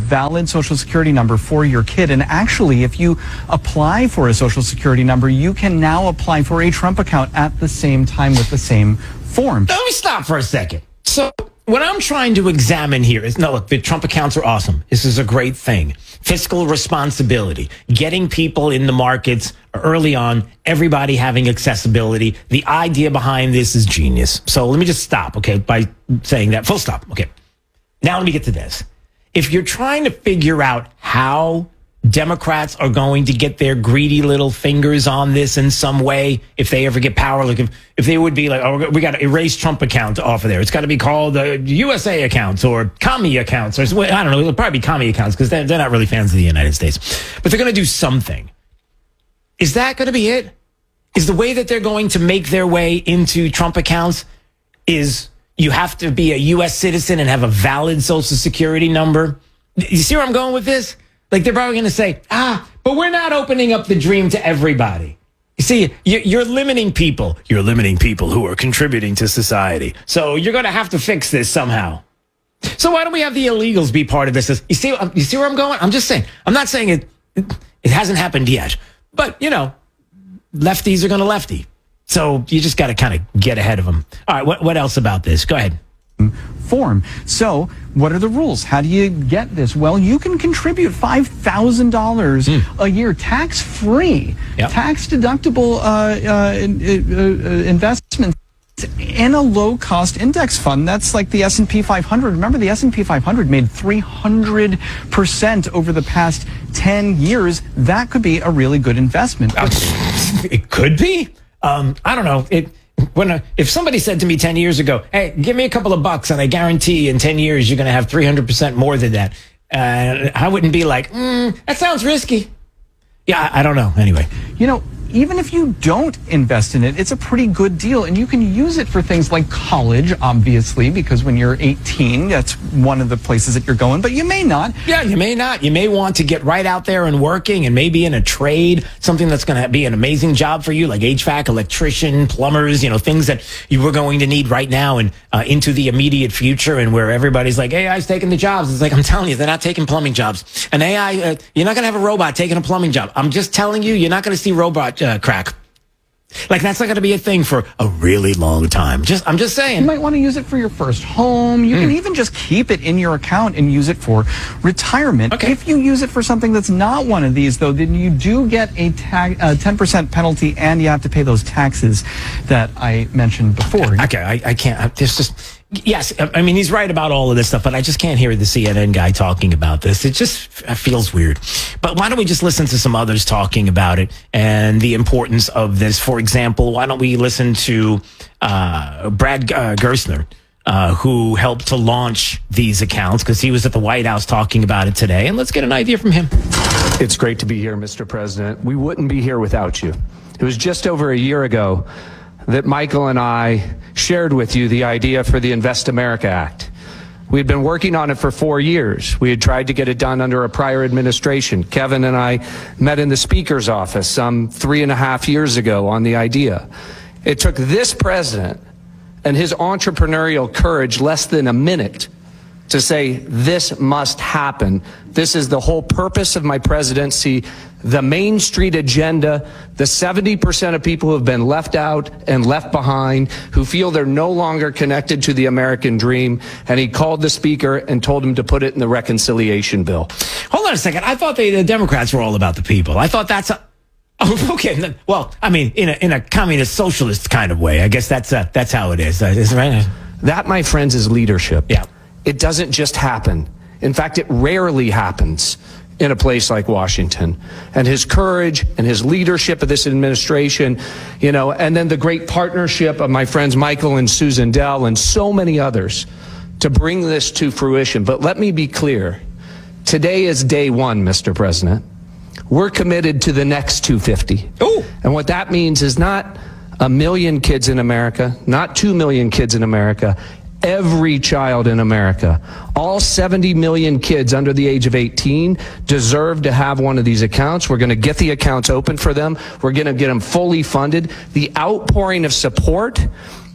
valid Social Security number for your kid. And actually, if you apply for a Social Security number, you can now apply for a Trump account at the same time with the same form. Let me stop for a second. So what I'm trying to examine here is, no, look, the Trump accounts are awesome. This is a great thing. Fiscal responsibility, getting people in the markets early on, everybody having accessibility. The idea behind this is genius. So let me just stop, okay, by saying that. Full stop. Okay. Now let me get to this. If you're trying to figure out how Democrats are going to get their greedy little fingers on this in some way, if they ever get power, like if they would be like, oh, we got to erase Trump account off of there. It's got to be called USA accounts or commie accounts, or I don't know. It'll probably be commie accounts because they're not really fans of the United States, but they're going to do something. Is that going to be it? Is the way that they're going to make their way into Trump accounts is you have to be a U.S. citizen and have a valid Social Security number? You see where I'm going with this? Like, they're probably going to say, but we're not opening up the dream to everybody. You see, you're limiting people. You're limiting people who are contributing to society. So you're going to have to fix this somehow. So why don't we have the illegals be part of this? You see where I'm going? I'm just saying. I'm not saying it hasn't happened yet. But, you know, lefties are going to lefty. So you just got to kind of get ahead of them. All right, what else about this? Go ahead. Form. So what are the rules? How do you get this? Well, you can contribute $5,000 a year tax-free, tax-deductible investments in a low-cost index fund. That's like the S&P 500. Remember, the S&P 500 made 300% over the past 10 years. That could be a really good investment. It could be. I don't know. If somebody said to me 10 years ago, hey, give me a couple of bucks and I guarantee in 10 years you're going to have 300% more than that, I wouldn't be like, that sounds risky. Yeah, I don't know. Anyway. You know, even if you don't invest in it, it's a pretty good deal. And you can use it for things like college, obviously, because when you're 18, that's one of the places that you're going. But you may not. Yeah, you may not. You may want to get right out there and working and maybe in a trade, something that's going to be an amazing job for you, like HVAC, electrician, plumbers, things that you were going to need right now and into the immediate future, and where everybody's like, AI's taking the jobs. It's like, I'm telling you, they're not taking plumbing jobs. And AI, you're not going to have a robot taking a plumbing job. I'm just telling you, you're not going to see robot crack. Like, that's not going to be a thing for a really long time. I'm just saying. You might want to use it for your first home. You can even just keep it in your account and use it for retirement. Okay. If you use it for something that's not one of these, though, then you do get a 10% penalty, and you have to pay those taxes that I mentioned before. Okay, I can't. There's just... Yes, I mean, he's right about all of this stuff, but I just can't hear the CNN guy talking about this. It just feels weird. But why don't we just listen to some others talking about it and the importance of this? For example, why don't we listen to Brad Gerstner, who helped to launch these accounts, because he was at the White House talking about it today. And let's get an idea from him. It's great to be here, Mr. President. We wouldn't be here without you. It was just over a year ago that Michael and I shared with you the idea for the Invest America Act. We had been working on it for 4 years. We had tried to get it done under a prior administration. Kevin and I met in the Speaker's office some 3.5 years ago on the idea. It took this president and his entrepreneurial courage less than a minute to say, this must happen. This is the whole purpose of my presidency. The Main Street agenda, the 70% of people who have been left out and left behind, who feel they're no longer connected to the American dream. And he called the Speaker and told him to put it in the reconciliation bill. Hold on a second. I thought the Democrats were all about the people. I thought that's okay. Well, I mean, in a communist socialist kind of way. I guess that's how it is. Right? That, my friends, is leadership. Yeah. It doesn't just happen. In fact, it rarely happens in a place like Washington. And his courage and his leadership of this administration, and then the great partnership of my friends Michael and Susan Dell and so many others to bring this to fruition. But let me be clear. Today is day one, Mr. President. We're committed to the next 250. Ooh. And what that means is not 1 million kids in America, not 2 million kids in America, every child in America. All 70 million kids under the age of 18 deserve to have one of these accounts. We're going to get the accounts open for them. We're going to get them fully funded. The outpouring of support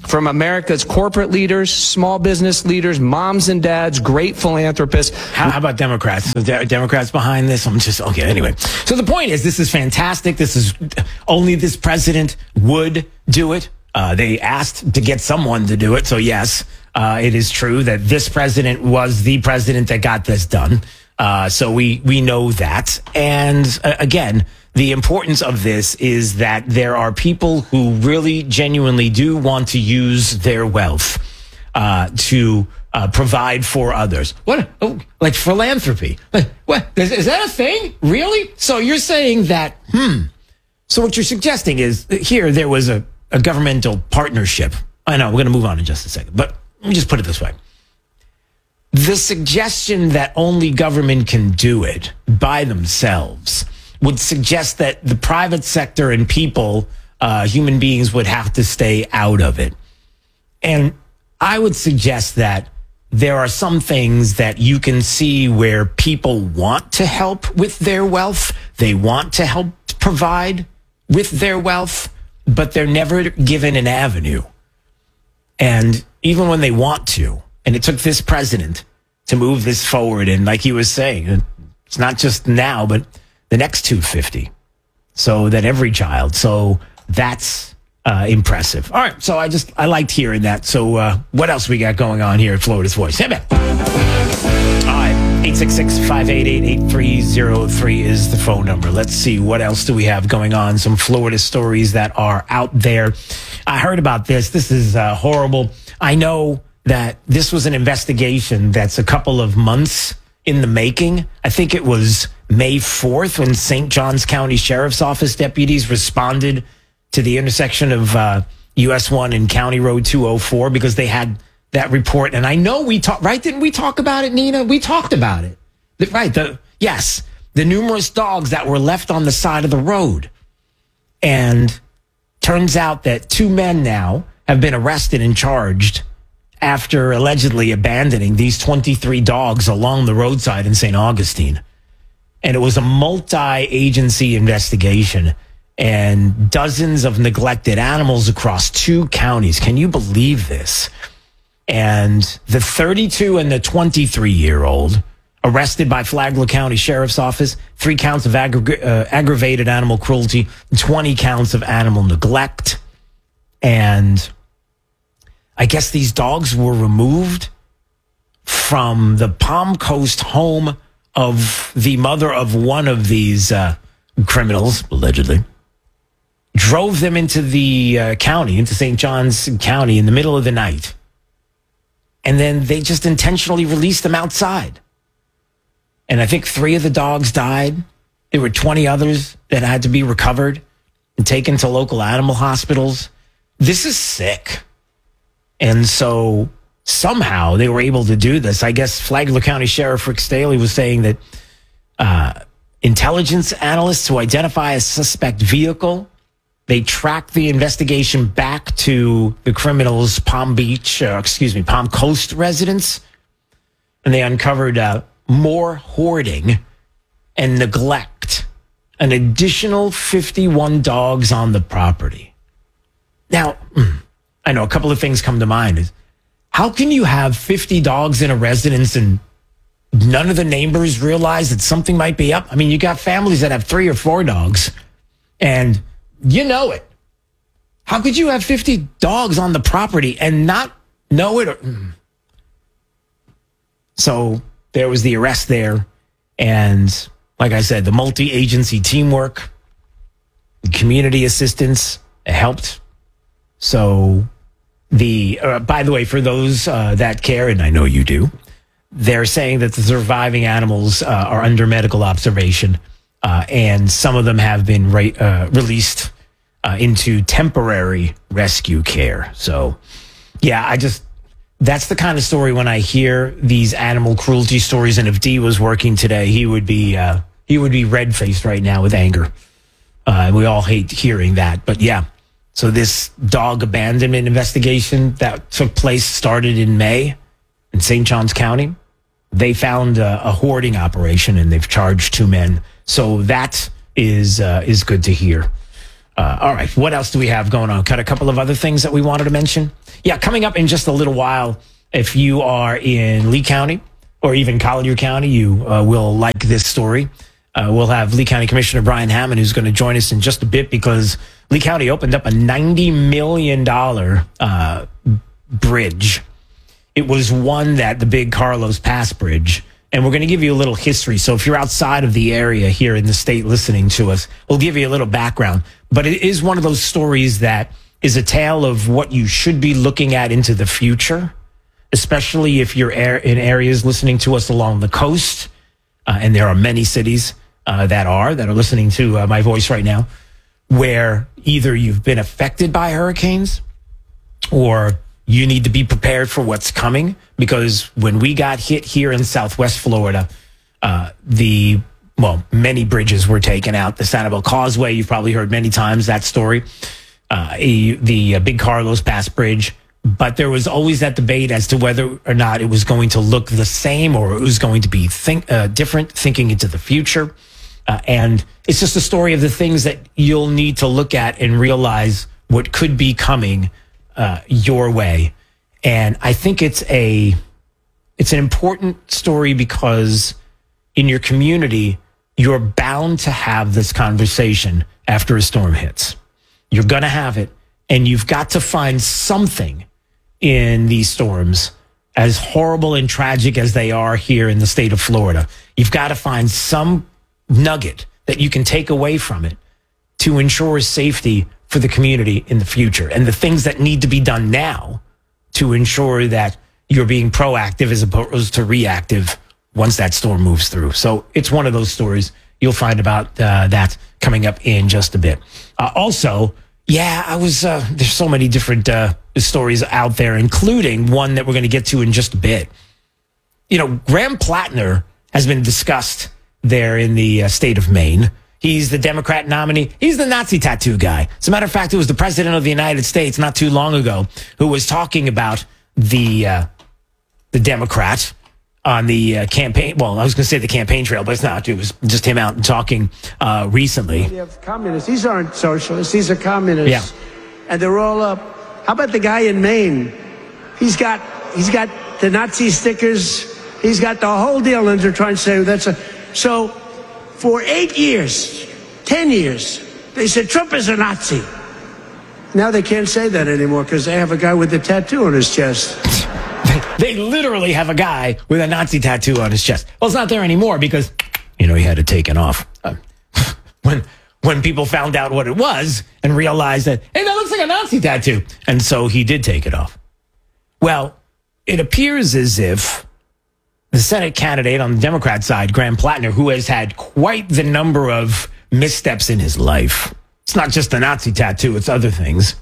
from America's corporate leaders, small business leaders, moms and dads, great philanthropists. How about Democrats? Democrats behind this? I'm just, okay, anyway. So the point is, this is fantastic. This is only this president would do it. They asked to get someone to do it. So yes, it is true that this president was the president that got this done. So we know that. And again, the importance of this is that there are people who really genuinely do want to use their wealth to provide for others. What? Oh, like philanthropy. What? Is that a thing? Really? So you're saying that, So what you're suggesting is here there was a governmental partnership. I know, we're going to move on in just a second, but let me just put it this way. The suggestion that only government can do it by themselves would suggest that the private sector and people, human beings, would have to stay out of it. And I would suggest that there are some things that you can see where people want to help with their wealth. They want to help provide with their wealth, but they're never given an avenue. And even when they want to, and it took this president to move this forward, and like he was saying, it's not just now, but the next 250. So that every child. So that's impressive. All right. So I liked hearing that. So what else we got going on here at Florida's Voice? Hey, man. All right. 866-588-8303 is the phone number. Let's see. What else do we have going on? Some Florida stories that are out there. I heard about this. This is horrible. I know that this was an investigation that's a couple of months in the making. I think it was May 4th when St. Johns County Sheriff's Office deputies responded to the intersection of US 1 and County Road 204 because they had that report. And I know we talked, right? Didn't we talk about it, Nina? We talked about it. Right. The numerous dogs that were left on the side of the road. And turns out that 2 men now have been arrested and charged after allegedly abandoning these 23 dogs along the roadside in St. Augustine. And it was a multi-agency investigation and dozens of neglected animals across 2 counties. Can you believe this? And the 32 and the 23-year-old arrested by Flagler County Sheriff's Office, 3 counts of aggravated animal cruelty, 20 counts of animal neglect. And I guess these dogs were removed from the Palm Coast home of the mother of one of these criminals, allegedly, drove them into the county, into St. Johns County in the middle of the night. And then they just intentionally released them outside. And I think 3 of the dogs died. There were 20 others that had to be recovered and taken to local animal hospitals. This is sick. And so somehow they were able to do this. I guess Flagler County Sheriff Rick Staley was saying that intelligence analysts who identify a suspect vehicle, they tracked the investigation back to the criminal's Palm Coast residence, and they uncovered more hoarding and neglect, an additional 51 dogs on the property. Now, I know a couple of things come to mind. Is how can you have 50 dogs in a residence and none of the neighbors realize that something might be up? I mean, you got families that have 3 or 4 dogs and you know it. How could you have 50 dogs on the property and not know it? So there was the arrest there. And like I said, the multi-agency teamwork, community assistance helped. So by the way, for those that care, and I know you do, they're saying that the surviving animals are under medical observation, and some of them have been released into temporary rescue care. So, yeah, that's the kind of story when I hear these animal cruelty stories. And if Dee was working today, he would be red-faced right now with anger. We all hate hearing that, but yeah. So this dog abandonment investigation that took place started in May in St. Johns County. They found a hoarding operation and they've charged 2 men. So that is good to hear. All right, what else do we have going on? Got a couple of other things that we wanted to mention. Yeah, coming up in just a little while, if you are in Lee County or even Collier County, you will like this story. We'll have Lee County Commissioner Brian Hammond, who's going to join us in just a bit, because Lee County opened up a $90 million bridge. It was one that the big Carlos Pass Bridge. And we're going to give you a little history. So if you're outside of the area here in the state listening to us, we'll give you a little background. But it is one of those stories that is a tale of what you should be looking at into the future, especially if you're in areas listening to us along the coast. And there are many cities that are listening to my voice right now, where either you've been affected by hurricanes or you need to be prepared for what's coming, because when we got hit here in Southwest Florida, many bridges were taken out. The Sanibel Causeway, you've probably heard many times that story. The Big Carlos Pass Bridge. But there was always that debate as to whether or not it was going to look the same or it was going to be different, thinking into the future. And it's just a story of the things that you'll need to look at and realize what could be coming your way. And I think it's an important story, because in your community, you're bound to have this conversation after a storm hits. You're going to have it, and you've got to find something in these storms, as horrible and tragic as they are here in the state of Florida. You've got to find some nugget that you can take away from it to ensure safety for the community in the future, and the things that need to be done now to ensure that you're being proactive as opposed to reactive once that storm moves through. So it's one of those stories. You'll find about that coming up in just a bit. There's so many different stories out there, including one that we're going to get to in just a bit. You know, Graham Plattner has been discussed there in the state of Maine. He's the Democrat nominee. He's the Nazi tattoo guy. As a matter of fact, it was the president of the United States not too long ago who was talking about the Democrat on the campaign. Well, I was going to say the campaign trail, but it's not. It was just him out and talking recently. You have communists. These aren't socialists. These are communists. Yeah. And they're all up. How about the guy in Maine? He's got the Nazi stickers. He's got the whole deal, and they're trying to say so. For 8 years, 10 years, they said Trump is a Nazi. Now they can't say that anymore because they have a guy with a tattoo on his chest. They literally have a guy with a Nazi tattoo on his chest. Well, it's not there anymore because, he had to take it off. When people found out what it was and realized that, hey, that looks like a Nazi tattoo. And so he did take it off. Well, it appears as if the Senate candidate on the Democrat side, Graham Plattner, who has had quite the number of missteps in his life. It's not just the Nazi tattoo, it's other things.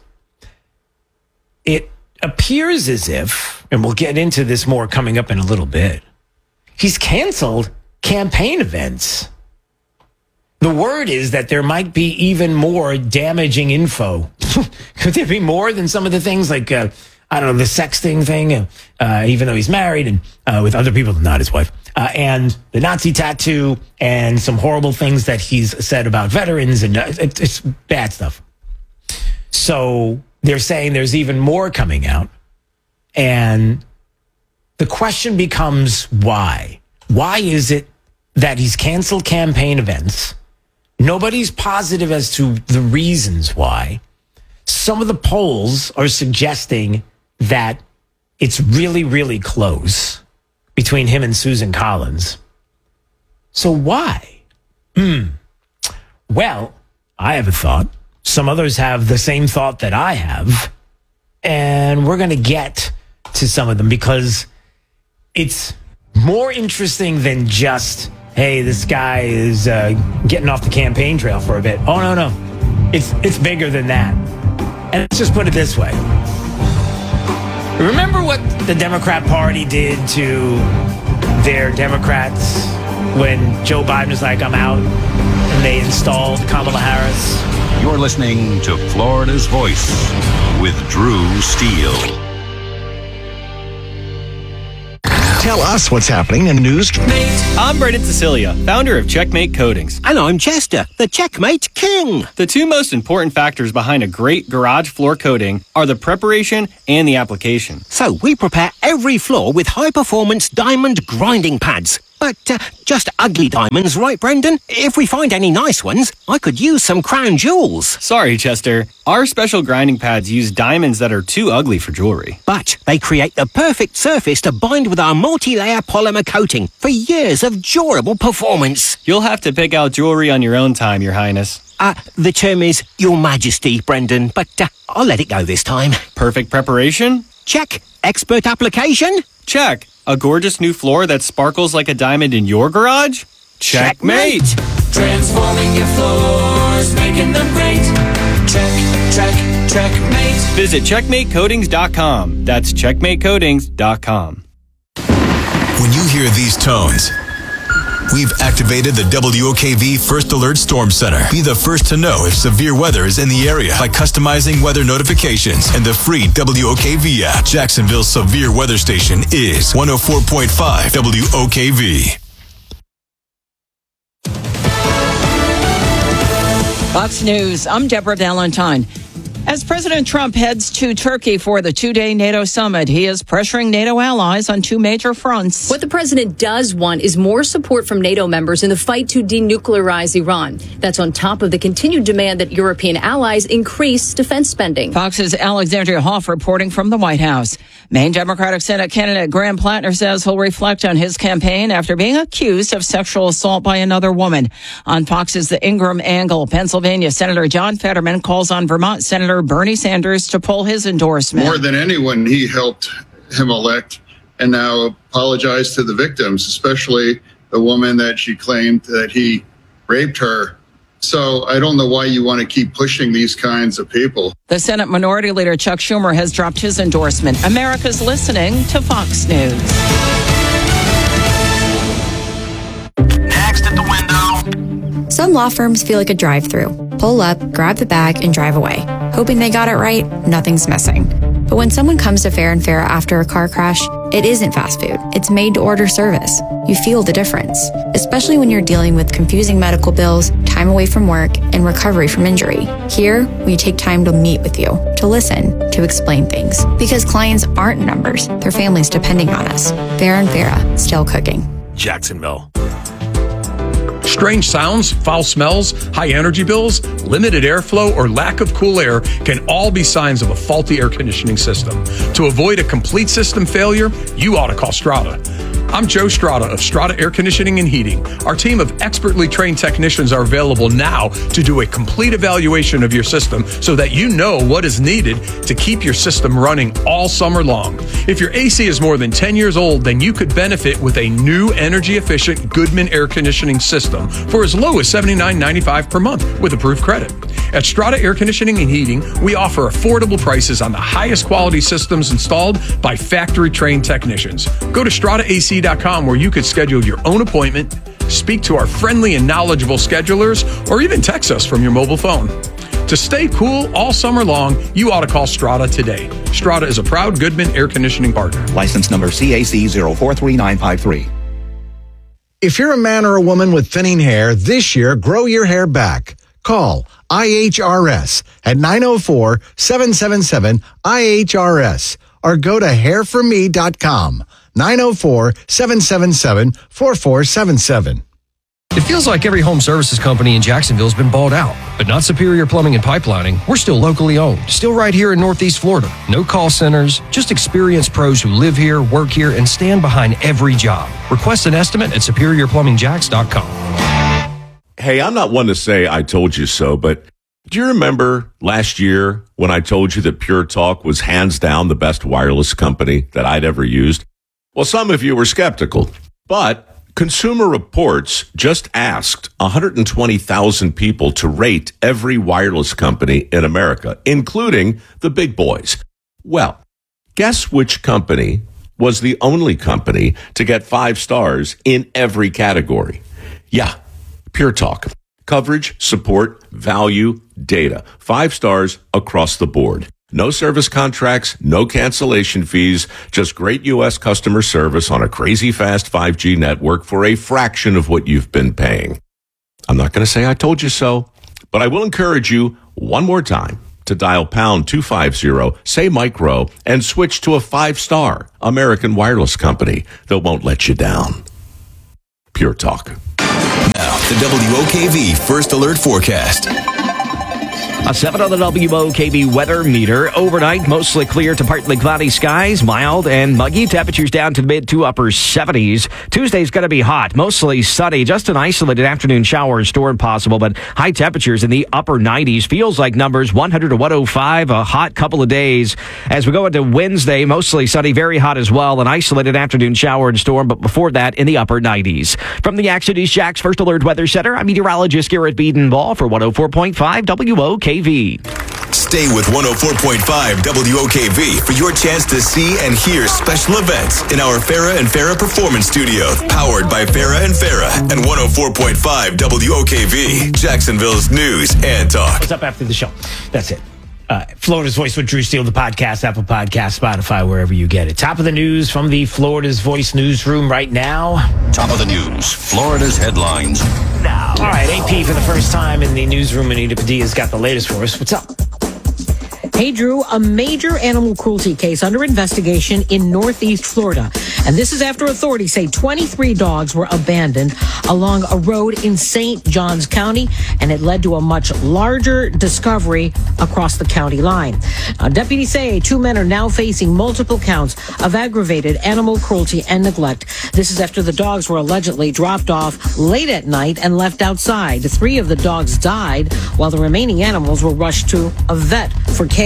It appears as if, and we'll get into this more coming up in a little bit, he's canceled campaign events. The word is that there might be even more damaging info. Could there be more than some of the things like, the sexting thing, even though he's married and with other people, not his wife, and the Nazi tattoo and some horrible things that he's said about veterans, and it's bad stuff. So they're saying there's even more coming out. And the question becomes why? Why is it that he's canceled campaign events? Nobody's positive as to the reasons why. Some of the polls are suggesting that it's really, really close between him and Susan Collins. So why? Well, I have a thought. Some others have the same thought that I have. And we're going to get to some of them because it's more interesting than just, hey, this guy is getting off the campaign trail for a bit. Oh, no. It's bigger than that. And let's just put it this way. Remember what the Democrat Party did to their Democrats when Joe Biden was like, I'm out, and they installed Kamala Harris? You're listening to Florida's Voice with Drew Steele. Tell us what's happening in news. I'm Brendan Cecilia, founder of Checkmate Coatings. And I'm Chester, the Checkmate King. The two most important factors behind a great garage floor coating are the preparation and the application. So we prepare every floor with high-performance diamond grinding pads. But just ugly diamonds, right, Brendan? If we find any nice ones, I could use some crown jewels. Sorry, Chester. Our special grinding pads use diamonds that are too ugly for jewelry. But they create the perfect surface to bind with our multi-layer polymer coating for years of durable performance. You'll have to pick out jewelry on your own time, Your Highness. The term is Your Majesty, Brendan, but I'll let it go this time. Perfect preparation? Check. Expert application? Check. A gorgeous new floor that sparkles like a diamond in your garage? Checkmate! Transforming your floors, making them great. Checkmate. Visit CheckmateCoatings.com. That's CheckmateCoatings.com. When you hear these tones, we've activated the WOKV First Alert Storm Center. Be the first to know if severe weather is in the area by customizing weather notifications and the free WOKV app. Jacksonville's severe weather station is 104.5 WOKV. Fox News, I'm Deborah Valentine. As President Trump heads to Turkey for the two-day NATO summit, he is pressuring NATO allies on two major fronts. What the president does want is more support from NATO members in the fight to denuclearize Iran. That's on top of the continued demand that European allies increase defense spending. Fox's Alexandria Hoff reporting from the White House. Maine Democratic Senate candidate Graham Plattner says he'll reflect on his campaign after being accused of sexual assault by another woman. On Fox's The Ingram Angle, Pennsylvania Senator John Fetterman calls on Vermont Senator Bernie Sanders to pull his endorsement. More than anyone, he helped him elect and now apologize to the victims, especially the woman that she claimed that he raped her. So I don't know why you want to keep pushing these kinds of people. The Senate Minority Leader Chuck Schumer has dropped his endorsement. America's listening to Fox News. Next at the window. Some law firms feel like a drive-through. Pull up, grab the bag, and drive away. Hoping they got it right, nothing's missing. But when someone comes to Fair and Fair after a car crash, it isn't fast food. It's made-to-order service. You feel the difference, especially when you're dealing with confusing medical bills, time away from work, and recovery from injury. Here, we take time to meet with you, to listen, to explain things. Because clients aren't numbers, they're families depending on us. Fair and Fair, still cooking. Jacksonville. Strange sounds, foul smells, high energy bills, limited airflow, or lack of cool air can all be signs of a faulty air conditioning system. To avoid a complete system failure, you ought to call Strata. I'm Joe Strata of Strata Air Conditioning and Heating. Our team of expertly trained technicians are available now to do a complete evaluation of your system so that you know what is needed to keep your system running all summer long. If your AC is more than 10 years old, then you could benefit with a new energy-efficient Goodman air conditioning system for as low as $79.95 per month with approved credit. At Strata Air Conditioning and Heating, we offer affordable prices on the highest quality systems installed by factory-trained technicians. Go to StrataAC.com where you could schedule your own appointment, speak to our friendly and knowledgeable schedulers, or even text us from your mobile phone. To stay cool all summer long, you ought to call Strata today. Strata is a proud Goodman air conditioning partner. License number CAC 043953. If you're a man or a woman with thinning hair, this year, grow your hair back. Call IHRS at 904-777-IHRS or go to hairforme.com, 904-777-4477. It feels like every home services company in Jacksonville has been bought out, but not Superior Plumbing and Pipelining. We're still locally owned, still right here in Northeast Florida. No call centers, just experienced pros who live here, work here, and stand behind every job. Request an estimate at SuperiorPlumbingJacks.com. Hey, I'm not one to say I told you so, but do you remember last year when I told you that Pure Talk was hands down the best wireless company that I'd ever used? Well, some of you were skeptical, but Consumer Reports just asked 120,000 people to rate every wireless company in America, including the big boys. Well, guess which company was the only company to get 5 stars in every category? Yeah, Pure Talk. Coverage, support, value, data. 5 stars across the board. No service contracts, no cancellation fees, just great U.S. customer service on a crazy fast 5G network for a fraction of what you've been paying. I'm not going to say I told you so, but I will encourage you one more time to dial pound 250, say micro, and switch to a 5-star American wireless company that won't let you down. Pure Talk. Now, the WOKV First Alert Forecast. A 7 on the WOKV weather meter. Overnight, mostly clear to partly cloudy skies, mild and muggy. Temperatures down to mid to upper 70s. Tuesday's going to be hot, mostly sunny. Just an isolated afternoon shower and storm possible, but high temperatures in the upper 90s. Feels like numbers 100 to 105. A hot couple of days. As we go into Wednesday, mostly sunny, very hot as well. An isolated afternoon shower and storm, but before that, in the upper 90s. From the Action East Jack's First Alert Weather Center, I'm meteorologist Garrett Bedenbaugh for 104.5 WOKV. Stay with 104.5 WOKV for your chance to see and hear special events in our Farrah and Farrah Performance Studio, powered by Farrah and Farrah and 104.5 WOKV, Jacksonville's news and talk. What's up after the show? That's it. Florida's Voice with Drew Steele, the podcast, Apple Podcast, Spotify, wherever you get it. Top of the news from the Florida's Voice newsroom right now. Top of the news, Florida's headlines now. All right, AP for the first time in the newsroom. Anita Padilla's got the latest for us. What's up? Hey, Drew, a major animal cruelty case under investigation in Northeast Florida. And this is after authorities say 23 dogs were abandoned along a road in St. Johns County, and it led to a much larger discovery across the county line. Deputies say 2 men are now facing multiple counts of aggravated animal cruelty and neglect. This is after the dogs were allegedly dropped off late at night and left outside. 3 of the dogs died, while the remaining animals were rushed to a vet for care.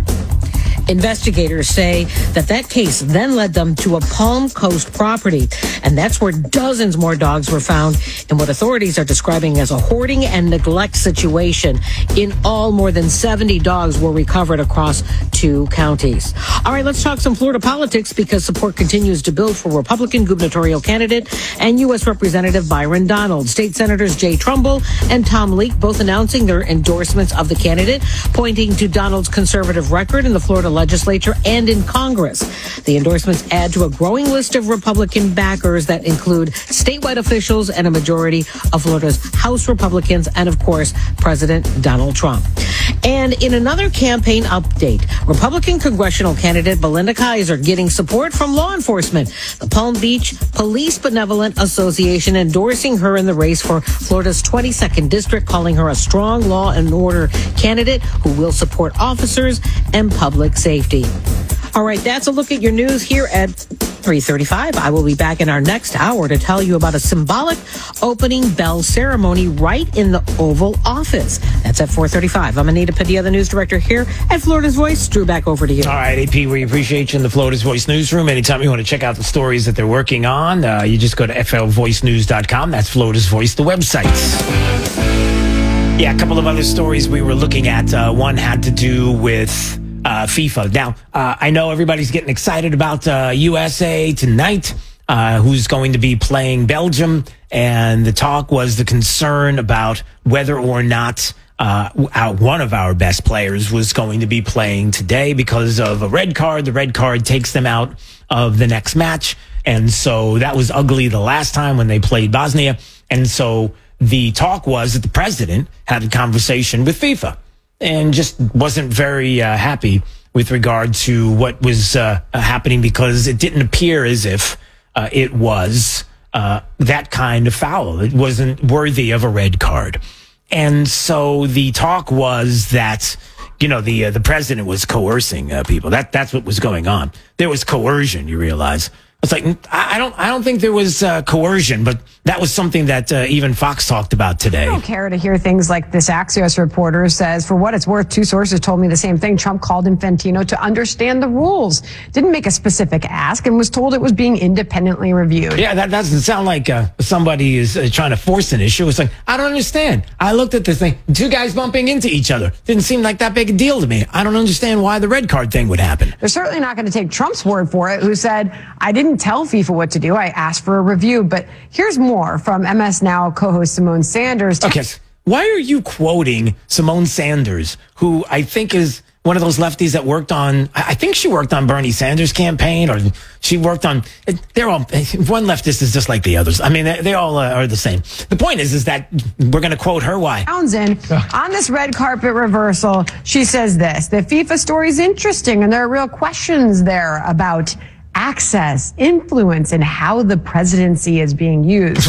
Investigators say that case then led them to a Palm Coast property, and that's where dozens more dogs were found in what authorities are describing as a hoarding and neglect situation. In all, more than 70 dogs were recovered across 2 counties. All right, let's talk some Florida politics, because support continues to build for Republican gubernatorial candidate and U.S. Representative Byron Donald. State Senators Jay Trumbull and Tom Leake both announcing their endorsements of the candidate, pointing to Donald's conservative record in the Florida legislature and in Congress. The endorsements add to a growing list of Republican backers that include statewide officials and a majority of Florida's House Republicans and, of course, President Donald Trump. And in another campaign update, Republican congressional candidate Belinda Kaiser getting support from law enforcement. The Palm Beach Police Benevolent Association endorsing her in the race for Florida's 22nd district, calling her a strong law and order candidate who will support officers and public safety. All right, that's a look at your news here at 3:35. I will be back in our next hour to tell you about a symbolic opening bell ceremony right in the Oval Office. That's at 4:35. I'm Anita Padilla, the news director here at Florida's Voice. Drew, back over to you. All right, AP, we appreciate you in the Florida's Voice newsroom. Anytime you want to check out the stories that they're working on, you just go to flvoicenews.com. That's Florida's Voice, the website. Yeah, a couple of other stories we were looking at. One had to do with FIFA. Now, I know everybody's getting excited about USA tonight, who's going to be playing Belgium. And the talk was the concern about whether or not one of our best players was going to be playing today because of a red card. The red card takes them out of the next match. And so that was ugly the last time when they played Bosnia. And so the talk was that the president had a conversation with FIFA and just wasn't very happy with regard to what was happening, because it didn't appear as if it was that kind of foul. It wasn't worthy of a red card. And so the talk was that, you know, the president was coercing people. That's what was going on. There was coercion, you realize. It's like, I don't think there was coercion, but that was something that even Fox talked about today. I don't care to hear things like this. Axios reporter says, for what it's worth, 2 sources told me the same thing. Trump called Infantino to understand the rules, didn't make a specific ask, and was told it was being independently reviewed. Yeah, that doesn't sound like somebody is trying to force an issue. It's like, I don't understand. I looked at this thing, 2 guys bumping into each other. Didn't seem like that big a deal to me. I don't understand why the red card thing would happen. They're certainly not going to take Trump's word for it, who said, I didn't tell FIFA what to do. I asked for a review. But here's more from MS Now co-host Simone Sanders. Okay, why are you quoting Simone Sanders, who I think is one of those lefties that worked on, I think she worked on Bernie Sanders' campaign, or she worked on, they're all, one leftist is just like the others. I mean, they all are the same. The point is that we're going to quote her why. Townsend, on this red carpet reversal, she says this: the FIFA story is interesting, and there are real questions there about access, influence, and how the presidency is being used.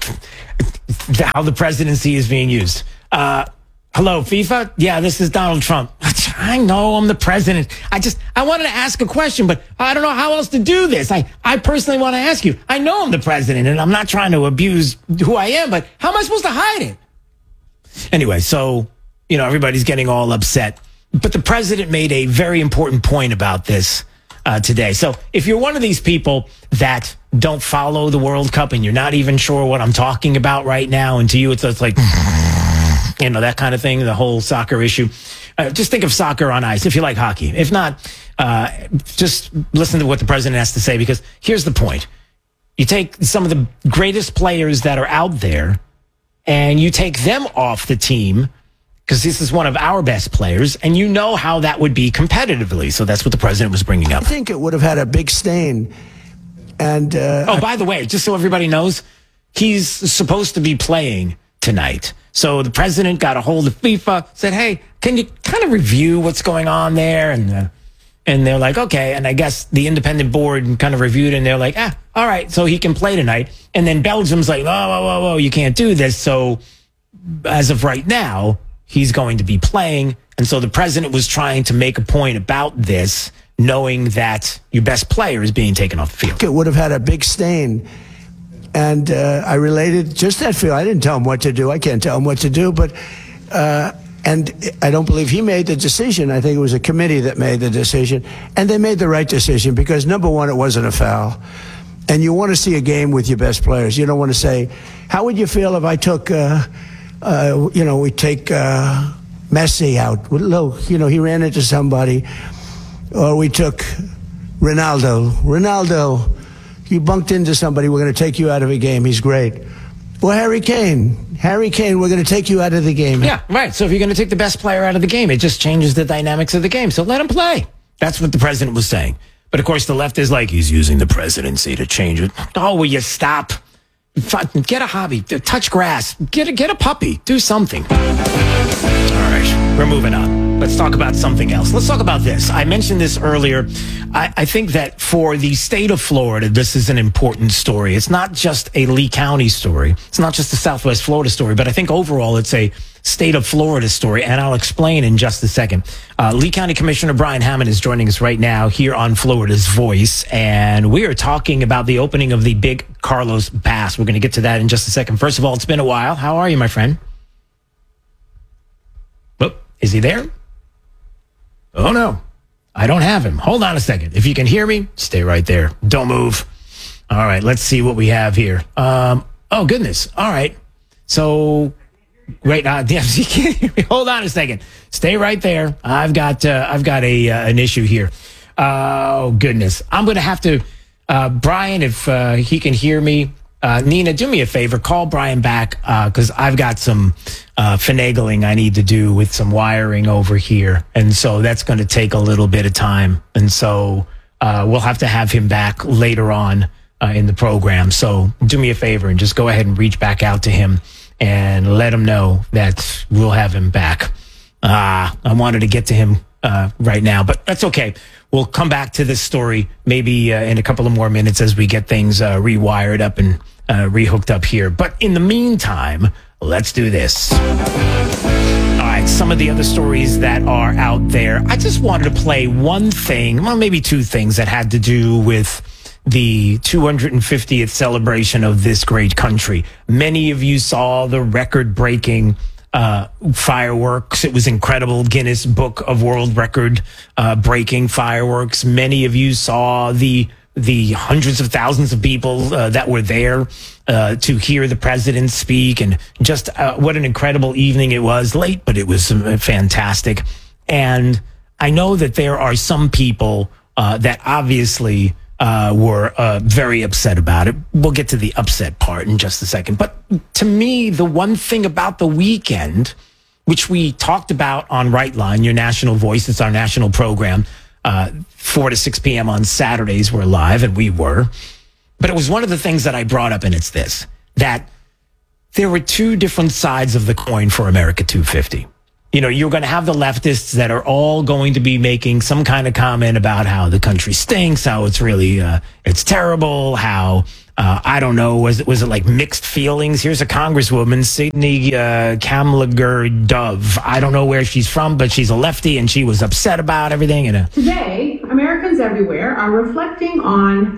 How the presidency is being used. Hello, FIFA? Yeah, this is Donald Trump. I know I'm the president. I wanted to ask a question, but I don't know how else to do this. I personally want to ask you. I know I'm the president, and I'm not trying to abuse who I am, but how am I supposed to hide it? Anyway, so, everybody's getting all upset. But the president made a very important point about this today. So if you're one of these people that don't follow the World Cup and you're not even sure what I'm talking about right now, and to you it's like, that kind of thing, the whole soccer issue, just think of soccer on ice if you like hockey. If not, just listen to what the president has to say, because here's the point. You take some of the greatest players that are out there and you take them off the team, because this is one of our best players, and you know how that would be competitively. So that's what the president was bringing up. I think it would have had a big stain. And by the way, just so everybody knows, he's supposed to be playing tonight. So the president got a hold of FIFA, said, hey, can you kind of review what's going on there? And they're like, okay. And I guess the independent board kind of reviewed it, and they're like, all right, so he can play tonight. And then Belgium's like, whoa, you can't do this. So as of right now, he's going to be playing. And so the president was trying to make a point about this, knowing that your best player is being taken off the field. It would have had a big stain. And I related just that feel. I didn't tell him what to do. I can't tell him what to do. But and I don't believe he made the decision. I think it was a committee that made the decision. And they made the right decision because, number one, it wasn't a foul. And you want to see a game with your best players. You don't want to say, how would you feel if I took, we take Messi out? Look, he ran into somebody. Or we took Ronaldo, you bunked into somebody, we're going to take you out of a game. He's great. Well, Harry Kane, we're going to take you out of the game. Yeah, right. So if you're going to take the best player out of the game, it just changes the dynamics of the game. So let him play. That's what the president was saying. But of course, the left is like, he's using the presidency to change it. Oh, will you stop? Get a hobby. Touch grass. Get a puppy. Do something. All right, we're moving on. Let's talk about something else. Let's talk about this. I mentioned this earlier. I think that for the state of Florida, this is an important story. It's not just a Lee County story. It's not just a Southwest Florida story, but I think overall it's a state of Florida story, and I'll explain in just a second. Lee County Commissioner Brian Hammond is joining us right now here on Florida's Voice, and we are talking about the opening of the big Carlos Bass. We're going to get to that in just a second. First of all, it's been a while. How are you, my friend? Oh, is he there? Oh, no. I don't have him. Hold on a second. If you can hear me, stay right there. Don't move. All right, let's see what we have here. Oh, goodness. All right. So, wait, you can't hear me. Hold on a second. Stay right there. I've got an issue here. Oh, goodness. I'm going to have to, Brian, if he can hear me, Nina, do me a favor. Call Brian back because I've got some finagling I need to do with some wiring over here. And so that's going to take a little bit of time. And so we'll have to have him back later on in the program. So do me a favor and just go ahead and reach back out to him and let him know that we'll have him back. I wanted to get to him right now, but that's okay. We'll come back to this story maybe in a couple of more minutes as we get things rewired up and rehooked up here. But in the meantime, let's do this. All right, some of the other stories that are out there. I just wanted to play one thing, well, maybe two things that had to do with the 250th celebration of this great country. Many of you saw the record-breaking fireworks. It was incredible. Guinness Book of World Record breaking fireworks. Many of you saw the hundreds of thousands of people that were there to hear the president speak, and just what an incredible evening it was. Late, but it was fantastic. And I know that there are some people that obviously were very upset about it. We'll get to the upset part in just a second. But to me, the one thing about the weekend which we talked about on Right Line, your national voice. It's our national program. 4 to 6 p.m. on Saturdays, we're live, and we were. But it was one of the things that I brought up, and it's this, that there were two different sides of the coin for America 250. You know, you're going to have the leftists that are all going to be making some kind of comment about how the country stinks, how it's really, it's terrible, how, I don't know, was it like mixed feelings? Here's a congresswoman, Sidney Kamlager Dove. I don't know where she's from, but she's a lefty and she was upset about everything. Today, Americans everywhere are reflecting on the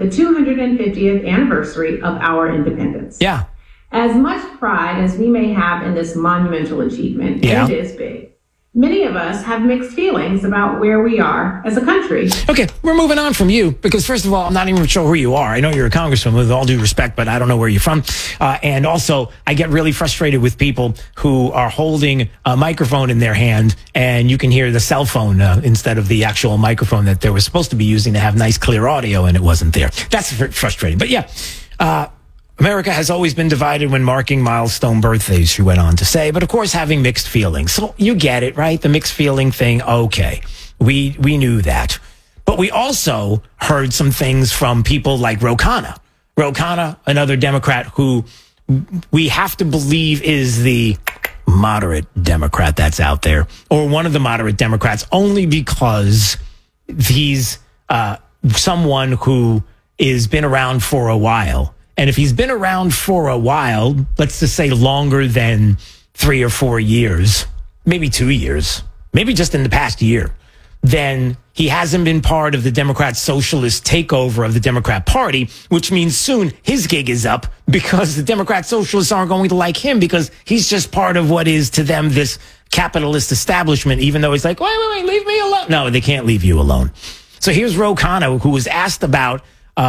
250th anniversary of our independence. Yeah. As much pride as we may have in this monumental achievement, it is big. Many of us have mixed feelings about where we are as a country. Okay, we're moving on from you because, first of all, I'm not even sure who you are. I know you're a congresswoman, with all due respect, but I don't know where you're from. And also, I get really frustrated with people who are holding a microphone in their hand and you can hear the cell phone instead of the actual microphone that they were supposed to be using to have nice, clear audio, and it wasn't there. That's frustrating. But yeah, America has always been divided when marking milestone birthdays, she went on to say, but of course having mixed feelings. So you get it, right? The mixed feeling thing, okay. We knew that. But we also heard some things from people like Ro Khanna. Ro Khanna, another Democrat who we have to believe is the moderate Democrat that's out there, or one of the moderate Democrats, only because he's someone who has been around for a while. And if he's been around for a while, let's just say longer than 3 or 4 years, maybe 2 years, maybe just in the past year, then he hasn't been part of the Democrat socialist takeover of the Democrat Party, which means soon his gig is up because the Democrat socialists aren't going to like him because he's just part of what is to them this capitalist establishment, even though he's like, wait, leave me alone. No, they can't leave you alone. So here's Ro Khanna, who was asked about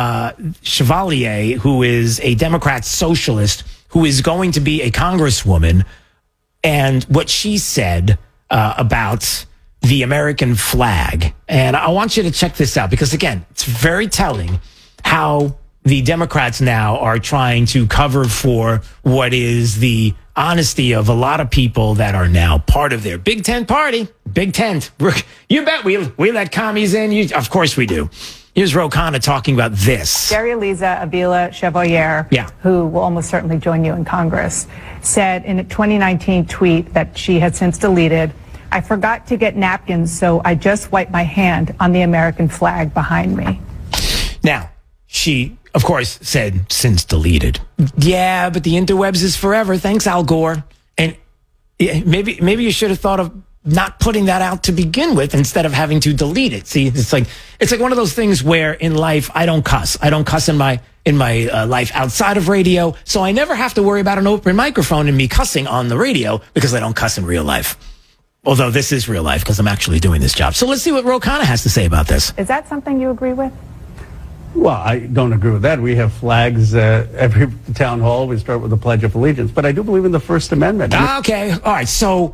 Chevalier, who is a Democrat socialist, who is going to be a congresswoman, and what she said about the American flag. And I want you to check this out because, again, it's very telling how the Democrats now are trying to cover for what is the honesty of a lot of people that are now part of their Big Tent party. Big Tent. You bet we let commies in. Of course we do. Here's Ro Khanna talking about this. Darya-Liza Avila Chevalier, who will almost certainly join you in Congress, said in a 2019 tweet that she had since deleted, "I forgot to get napkins, so I just wiped my hand on the American flag behind me." Now, she, of course, said since deleted. Yeah, but the interwebs is forever. Thanks, Al Gore. And maybe you should have thought of not putting that out to begin with instead of having to delete it. See, it's like one of those things where in life I don't cuss. I don't cuss in my life outside of radio, so I never have to worry about an open microphone and me cussing on the radio because I don't cuss in real life. Although this is real life because I'm actually doing this job. So let's see what Ro Khanna has to say about this. Is that something you agree with? Well, I don't agree with that. We have flags every town hall. We start with the Pledge of Allegiance. But I do believe in the First Amendment. Okay. All right. So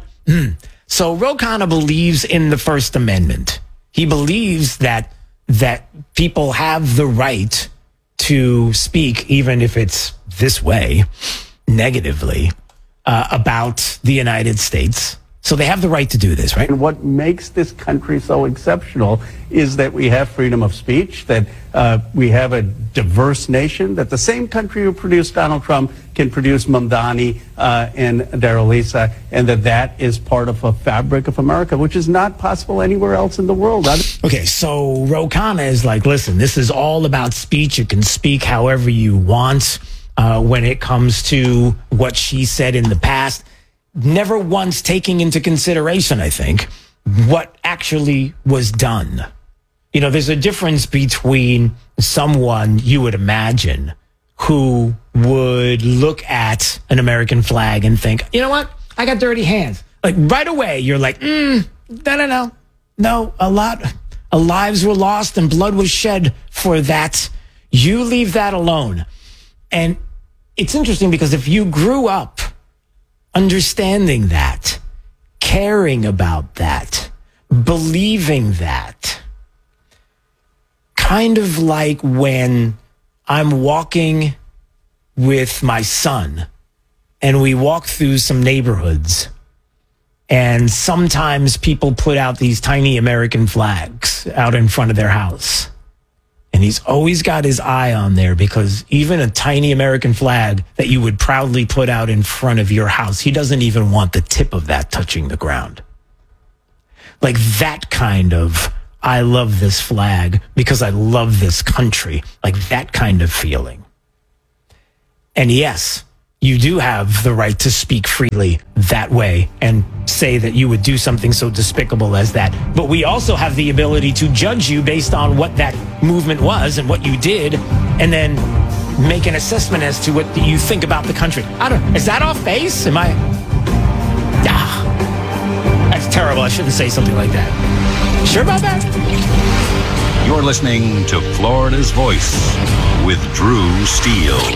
Ro Khanna believes in the First Amendment. He believes that people have the right to speak, even if it's this way, negatively, about the United States. So they have the right to do this, right? And what makes this country so exceptional is that we have freedom of speech, that we have a diverse nation, that the same country who produced Donald Trump can produce Mamdani and Darya-Liza, and that is part of a fabric of America, which is not possible anywhere else in the world. Okay, so Ro Khanna is like, listen, this is all about speech. You can speak however you want when it comes to what she said in the past. Never once taking into consideration, I think, what actually was done. You know, there's a difference between someone you would imagine who would look at an American flag and think, you know what? I got dirty hands. Like right away, you're like, no. A lot of lives were lost and blood was shed for that. You leave that alone. And it's interesting because if you grew up understanding that, caring about that, believing that, kind of like when I'm walking with my son and we walk through some neighborhoods And sometimes people put out these tiny American flags out in front of their house. And he's always got his eye on there, because even a tiny American flag that you would proudly put out in front of your house, he doesn't even want the tip of that touching the ground. Like that kind of, I love this flag because I love this country, like that kind of feeling. And yes, you do have the right to speak freely that way and say that you would do something so despicable as that. But we also have the ability to judge you based on what that movement was and what you did, and then make an assessment as to what you think about the country. Is that off base? Am I? That's terrible. I shouldn't say something like that. Sure about that? You're listening to Florida's Voice with Drew Steele.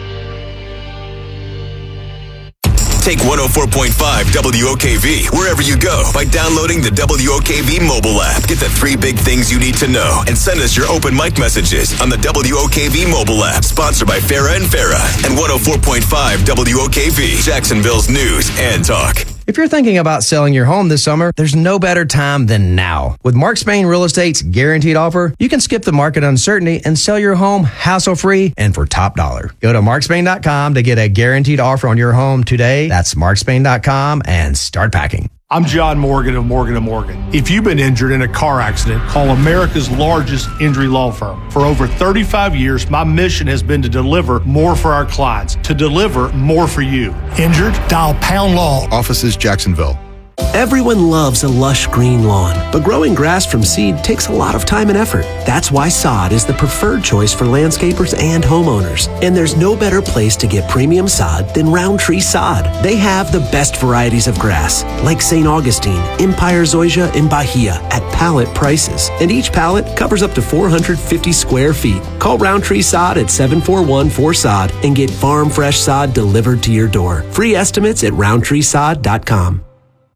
Take 104.5 WOKV wherever you go by downloading the WOKV mobile app. Get the 3 big things you need to know and send us your open mic messages on the WOKV mobile app. Sponsored by Farah and Farah and 104.5 WOKV, Jacksonville's news and talk. If you're thinking about selling your home this summer, there's no better time than now. With Mark Spain Real Estate's guaranteed offer, you can skip the market uncertainty and sell your home hassle-free and for top dollar. Go to markspain.com to get a guaranteed offer on your home today. That's markspain.com and start packing. I'm John Morgan of Morgan & Morgan. If you've been injured in a car accident, call America's largest injury law firm. For over 35 years, my mission has been to deliver more for our clients, to deliver more for you. Injured? Dial Pound Law. Offices Jacksonville. Everyone loves a lush green lawn, but growing grass from seed takes a lot of time and effort. That's why sod is the preferred choice for landscapers and homeowners. And there's no better place to get premium sod than Roundtree Sod. They have the best varieties of grass, like St. Augustine, Empire Zoysia, and Bahia, at pallet prices. And each pallet covers up to 450 square feet. Call Roundtree Sod at 741-4SOD and get farm fresh sod delivered to your door. Free estimates at roundtreesod.com.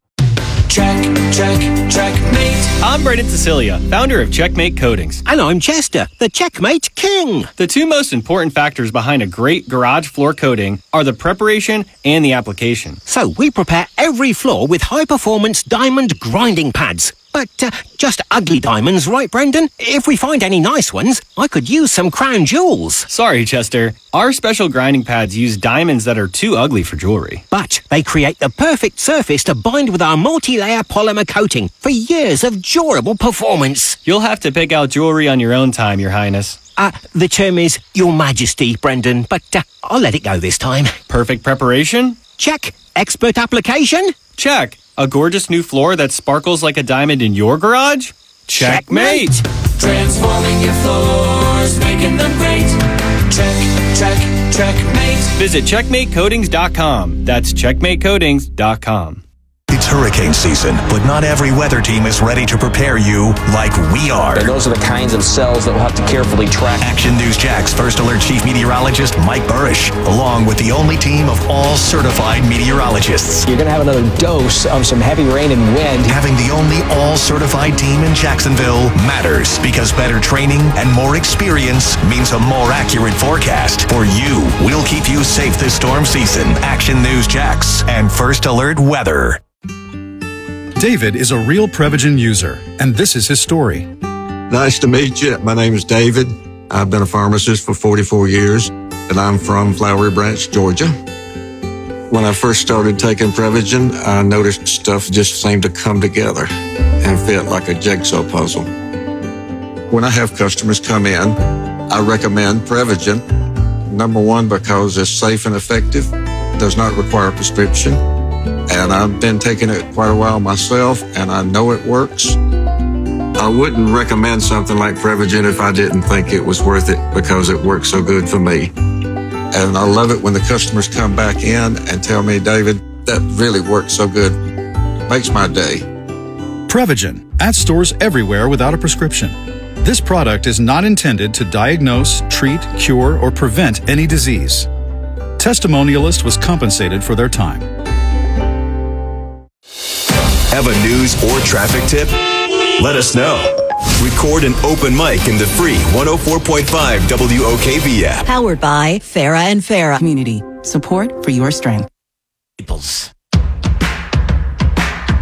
Checkmate. I'm Brendan Cecilia, founder of Checkmate Coatings. And I'm Chester, the Checkmate King. The two most important factors behind a great garage floor coating are the preparation and the application. So we prepare every floor with high-performance diamond grinding pads. But just ugly diamonds, right, Brendan? If we find any nice ones, I could use some crown jewels. Sorry, Chester. Our special grinding pads use diamonds that are too ugly for jewelry. But they create the perfect surface to bind with our multi-layer polymer coating for years of durable performance. You'll have to pick out jewelry on your own time, Your Highness. The term is Your Majesty, Brendan, but I'll let it go this time. Perfect preparation? Check. Expert application? Check. A gorgeous new floor that sparkles like a diamond in your garage? Checkmate! Transforming your floors, making them great. Checkmate. Visit checkmatecoatings.com. That's checkmatecoatings.com. It's hurricane season, but not every weather team is ready to prepare you like we are. And those are the kinds of cells that we'll have to carefully track. Action News Jack's First Alert Chief Meteorologist Mike Burrish, along with the only team of all certified meteorologists. You're going to have another dose of some heavy rain and wind. Having the only all-certified team in Jacksonville matters, because better training and more experience means a more accurate forecast. For you, we'll keep you safe this storm season. Action News Jax and First Alert Weather. David is a real Prevagen user, and this is his story. Nice to meet you. My name is David. I've been a pharmacist for 44 years, and I'm from Flowery Branch, Georgia. When I first started taking Prevagen, I noticed stuff just seemed to come together and fit like a jigsaw puzzle. When I have customers come in, I recommend Prevagen. Number one, because it's safe and effective, does not require a prescription. And I've been taking it quite a while myself, and I know it works. I wouldn't recommend something like Prevagen if I didn't think it was worth it, because it works so good for me. And I love it when the customers come back in and tell me, David, that really works so good. Makes my day. Prevagen, at stores everywhere without a prescription. This product is not intended to diagnose, treat, cure, or prevent any disease. Testimonialist was compensated for their time. Have a news or traffic tip? Let us know. Record an open mic in the free 104.5 WOKV app. Powered by Farah and Farah. Community. Support for your strength. Peoples.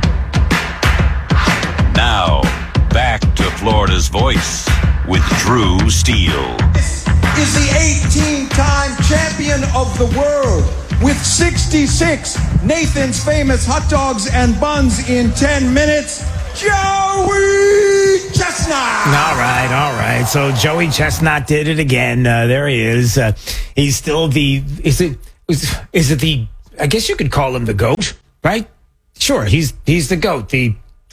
Steele. This is the 18-time champion of the world with 66 Nathan's Famous hot dogs and buns in 10 minutes. Joey Chestnut. All right. So Joey Chestnut did it again. There he is. He's still is it the, I guess you could call him the GOAT, right? Sure. He's the GOAT, the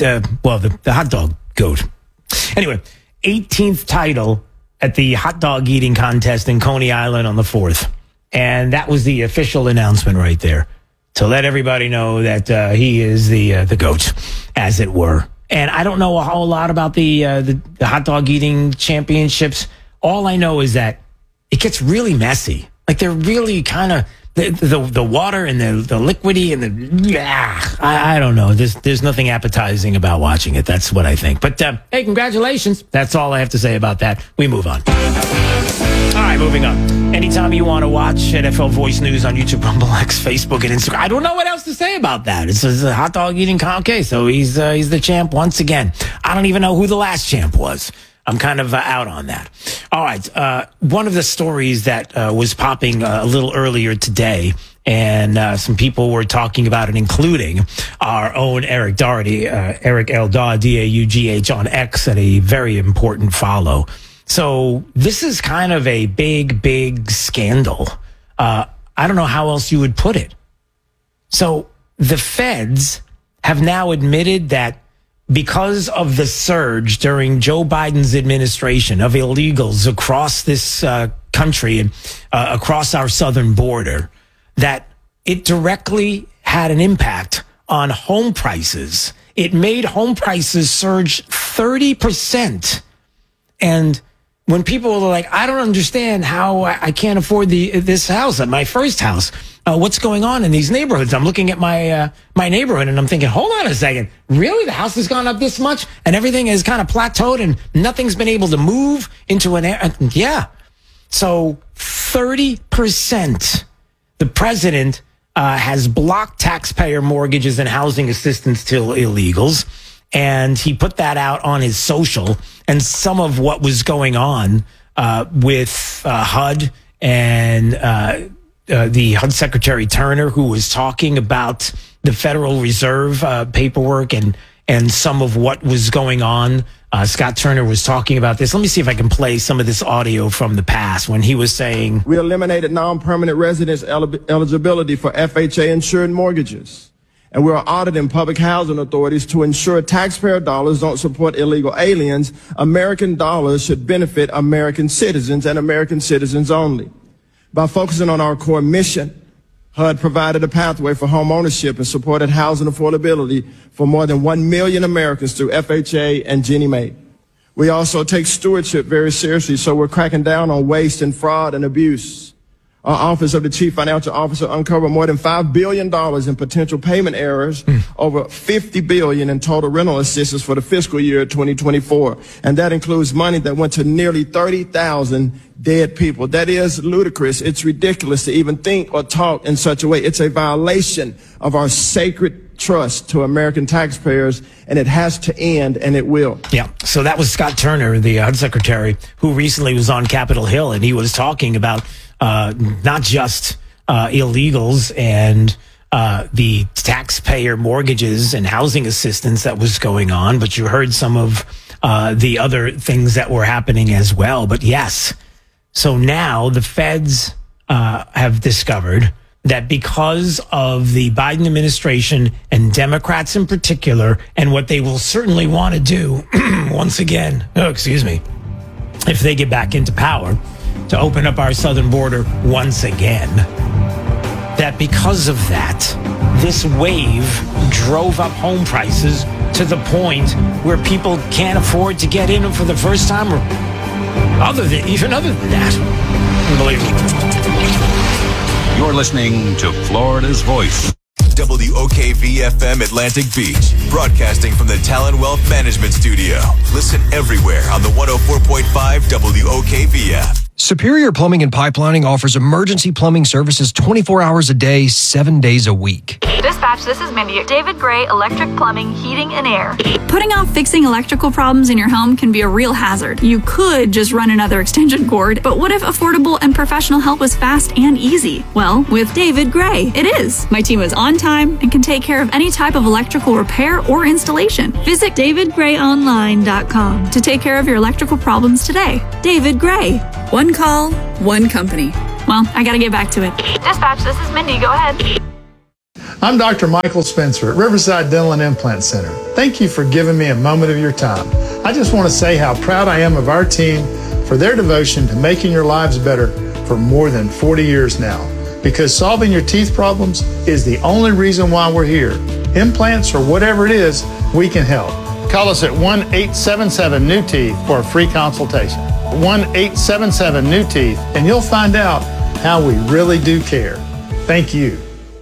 hot dog GOAT. Anyway, 18th title at the hot dog eating contest in Coney Island on the 4th. And that was the official announcement right there to let everybody know that he is the GOAT, as it were. And I don't know a whole lot about the hot dog eating championships. All I know is that it gets really messy. Like they're really kind of the water and the liquidy and I don't know. There's nothing appetizing about watching it. That's what I think. But hey, congratulations. That's all I have to say about that. We move on. All right, moving on. Anytime you want to watch NFL Voice News on YouTube, Rumble, X, Facebook, and Instagram. I don't know what else to say about that. It's a hot dog eating okay, so he's the champ once again. I don't even know who the last champ was. I'm kind of out on that. All right. One of the stories that was popping a little earlier today, and some people were talking about it, including our own Eric Doherty, Eric L. Daugh, D-A-U-G-H on X, at a very important follow. So this is kind of a big scandal. I don't know how else you would put it. So the feds have now admitted that because of the surge during Joe Biden's administration of illegals across this country and across our southern border, that it directly had an impact on home prices. It made home prices surge 30%. And when people are like, I don't understand how I can't afford this house, my first house. What's going on in these neighborhoods? I'm looking at my neighborhood and I'm thinking, hold on a second. Really? The house has gone up this much and everything is kind of plateaued and nothing's been able to move into an area. Yeah. So 30%. The president has blocked taxpayer mortgages and housing assistance to illegals. And he put that out on his social, and some of what was going on with HUD and the HUD Secretary Turner, who was talking about the Federal Reserve paperwork and some of what was going on. Scott Turner was talking about this. Let me see if I can play some of this audio from the past when he was saying, we eliminated non-permanent residence eligibility for FHA insured mortgages. And we are auditing public housing authorities to ensure taxpayer dollars don't support illegal aliens. American dollars should benefit American citizens and American citizens only. By focusing on our core mission, HUD provided a pathway for home ownership and supported housing affordability for more than 1 million Americans through FHA and Ginnie Mae. We also take stewardship very seriously, so we're cracking down on waste and fraud and abuse. Our Office of the Chief Financial Officer uncovered more than $5 billion in potential payment errors, over $50 billion in total rental assistance for the fiscal year 2024. And that includes money that went to nearly 30,000 dead people. That is ludicrous. It's ridiculous to even think or talk in such a way. It's a violation of our sacred trust to American taxpayers, and it has to end, and it will. Yeah. So that was Scott Turner, the HUD Secretary, who recently was on Capitol Hill, and he was talking about not just illegals and the taxpayer mortgages and housing assistance that was going on, but you heard some of the other things that were happening as well. But yes, so now the feds have discovered that because of the Biden administration and Democrats in particular, and what they will certainly want to do once again, if they get back into power, to open up our southern border once again, that because of that, this wave drove up home prices to the point where people can't afford to get in for the first time, or other than that. Unbelievable. You're listening to Florida's Voice. WOKV-FM Atlantic Beach, broadcasting from the Talon Wealth Management Studio. Listen everywhere on the 104.5 WOKV app. Superior Plumbing and Pipelining offers emergency plumbing services 24 hours a day, 7 days a week. This Dispatch, this is Mindy. David Gray, Electric Plumbing, Heating and Air. Putting off fixing electrical problems in your home can be a real hazard. You could just run another extension cord, but what if affordable and professional help was fast and easy? Well, with David Gray, it is. My team is on time and can take care of any type of electrical repair or installation. Visit davidgrayonline.com to take care of your electrical problems today. David Gray. One call, one company. Well, I gotta get back to it. Dispatch, this is Mindy. Go ahead. I'm Dr. Michael Spencer at Riverside Dental and Implant Center. Thank you for giving me a moment of your time. I just want to say how proud I am of our team for their devotion to making your lives better for more than 40 years now. Because solving your teeth problems is the only reason why we're here. Implants or whatever it is, we can help. Call us at 1-877-NEW-TEETH for a free consultation. 1-877-NEW-TEETH, and you'll find out how we really do care. Thank you.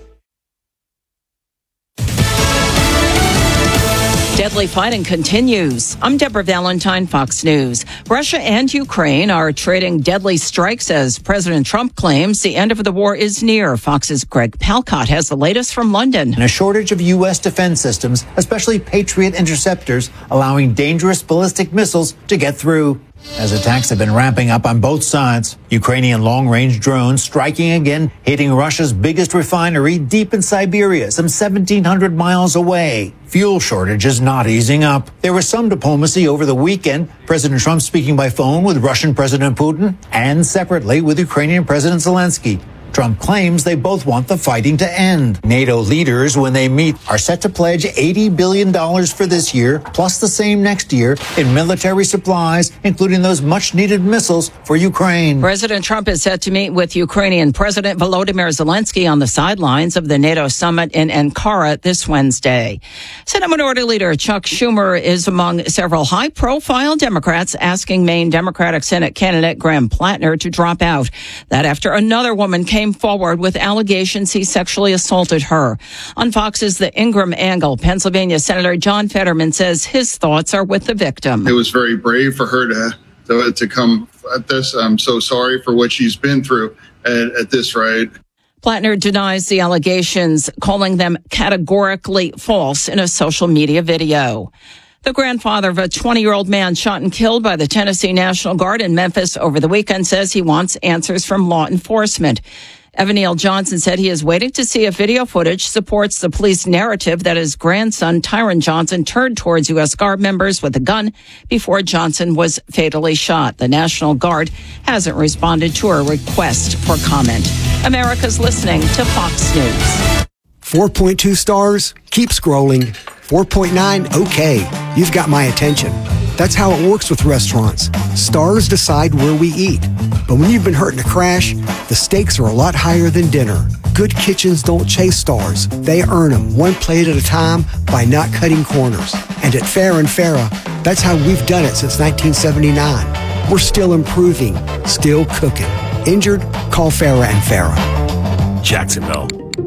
Deadly fighting continues. I'm Deborah Valentine, Fox News. Russia and Ukraine are trading deadly strikes as President Trump claims the end of the war is near. Fox's Greg Palcott has the latest from London. And a shortage of U.S. defense systems, especially Patriot interceptors, allowing dangerous ballistic missiles to get through. As attacks have been ramping up on both sides, Ukrainian long-range drones striking again, hitting Russia's biggest refinery deep in Siberia, some 1,700 miles away. Fuel shortages not easing up. There was some diplomacy over the weekend. President Trump speaking by phone with Russian President Putin and separately with Ukrainian President Zelensky. Trump claims they both want the fighting to end. NATO leaders, when they meet, are set to pledge $80 billion for this year, plus the same next year, in military supplies, including those much-needed missiles for Ukraine. President Trump is set to meet with Ukrainian President Volodymyr Zelensky on the sidelines of the NATO summit in Ankara this Wednesday. Senate Minority Leader Chuck Schumer is among several high-profile Democrats asking Maine Democratic Senate candidate Graham Plattner to drop out. That after another woman came forward with allegations he sexually assaulted her. On Fox's The Ingram Angle, Pennsylvania Senator John Fetterman says his thoughts are with the victim. It was very brave for her to come at this. I'm so sorry for what she's been through at this rate. Plattner denies the allegations, calling them categorically false in a social media video. The grandfather of a 20-year-old man shot and killed by the Tennessee National Guard in Memphis over the weekend says he wants answers from law enforcement. Evan Neal Johnson said he is waiting to see if video footage supports the police narrative that his grandson, Tyron Johnson, turned towards U.S. Guard members with a gun before Johnson was fatally shot. The National Guard hasn't responded to a request for comment. America's listening to Fox News. 4.2 stars? Keep scrolling. 4.9? Okay. You've got my attention. That's how it works with restaurants. Stars decide where we eat. But when you've been hurting to crash, the stakes are a lot higher than dinner. Good kitchens don't chase stars. They earn them one plate at a time by not cutting corners. And at Farrah and Farrah, that's how we've done it since 1979. We're still improving, still cooking. Injured? Call Farrah and Farrah. Jacksonville.